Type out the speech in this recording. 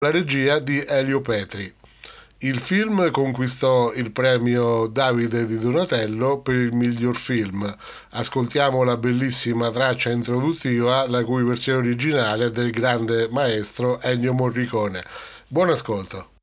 la regia di Elio Petri. Il film conquistò il premio Davide di Donatello per il miglior film. Ascoltiamo la bellissima traccia introduttiva, la cui versione originale è del grande maestro Ennio Morricone. Buon ascolto.